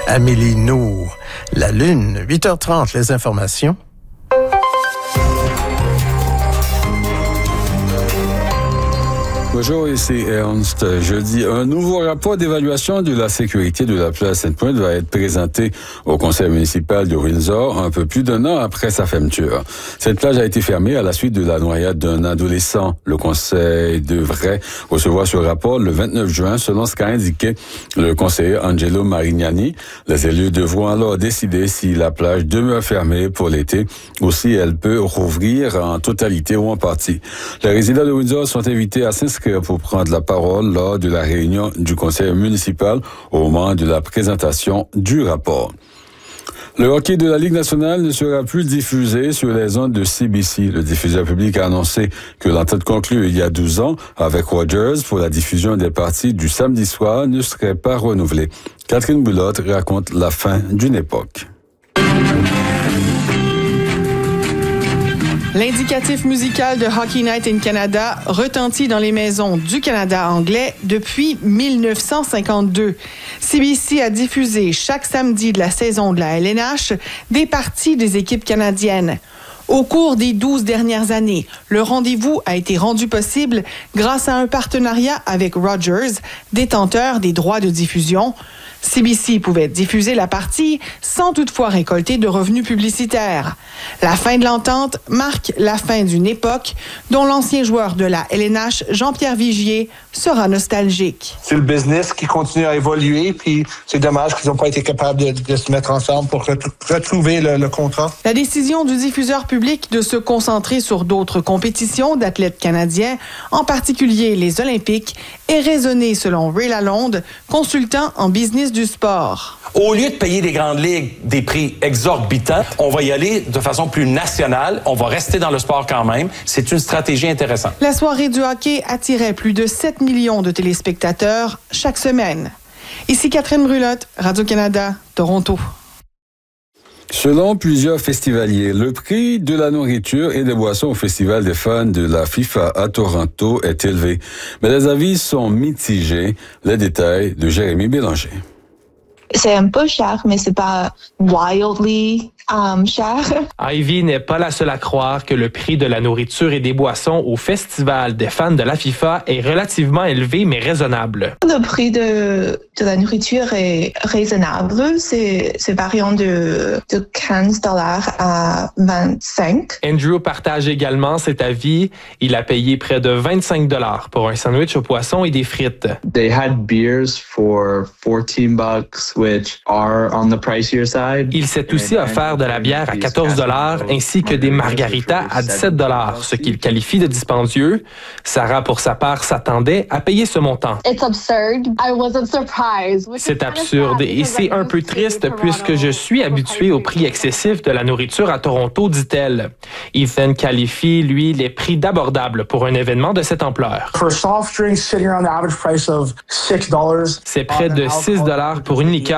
Amélie Nou. La Lune, 8h30, les informations. Bonjour, ici Ernst. Jeudi, un nouveau rapport d'évaluation de la sécurité de la place Sainte-Pointe va être présenté au conseil municipal de Windsor un peu plus d'un an après sa fermeture. Cette plage a été fermée à la suite de la noyade d'un adolescent. Le conseil devrait recevoir ce rapport le 29 juin, selon ce qu'a indiqué le conseiller Angelo Marignani. Les élus devront alors décider si la plage demeure fermée pour l'été ou si elle peut rouvrir en totalité ou en partie. Les résidents de Windsor sont invités à s'inscrire pour prendre la parole lors de la réunion du conseil municipal au moment de la présentation du rapport. Le hockey de la Ligue nationale ne sera plus diffusé sur les ondes de CBC. Le diffuseur public a annoncé que l'entente conclue il y a 12 ans avec Rogers pour la diffusion des parties du samedi soir ne serait pas renouvelée. Catherine Boulotte raconte la fin d'une époque. L'indicatif musical de Hockey Night in Canada retentit dans les maisons du Canada anglais depuis 1952. CBC a diffusé chaque samedi de la saison de la LNH des parties des équipes canadiennes. Au cours des 12 dernières années, le rendez-vous a été rendu possible grâce à un partenariat avec Rogers, détenteur des droits de diffusion. CBC pouvait diffuser la partie sans toutefois récolter de revenus publicitaires. La fin de l'entente marque la fin d'une époque dont l'ancien joueur de la LNH, Jean-Pierre Vigier, sera nostalgique. C'est le business qui continue à évoluer, puis c'est dommage qu'ils n'ont pas été capables de se mettre ensemble pour retrouver le contrat. La décision du diffuseur public de se concentrer sur d'autres compétitions d'athlètes canadiens, en particulier les Olympiques, est raisonnée selon Ray Lalonde, consultant en business du sport. Au lieu de payer les grandes ligues des prix exorbitants, on va y aller de façon plus nationale. On va rester dans le sport quand même. C'est une stratégie intéressante. La soirée du hockey attirait plus de 7 millions de téléspectateurs chaque semaine. Ici Catherine Brulotte, Radio-Canada, Toronto. Selon plusieurs festivaliers, le prix de la nourriture et des boissons au Festival des fans de la FIFA à Toronto est élevé. Mais les avis sont mitigés. Les détails de Jérémy Bélanger. C'est un peu cher, mais c'est pas wildly cher. Ivy n'est pas la seule à croire que le prix de la nourriture et des boissons au Festival des fans de la FIFA est relativement élevé mais raisonnable. Le prix de la nourriture est raisonnable. C'est variant de $15 à 25. Andrew partage également cet avis. Il a payé près de $25 pour un sandwich au poisson et des frites. They had beers for $14, which are on the pricier side. Il s'est aussi offert de la bière à $14 ainsi que des margaritas à $17, ce qu'il qualifie de dispendieux. Sarah, pour sa part, s'attendait à payer ce montant. C'est absurde et c'est un peu triste puisque je suis habituée au prix excessif de la nourriture à Toronto, dit-elle. Ethan qualifie, lui, les prix d'abordables pour un événement de cette ampleur. C'est près de $6 pour une liqueur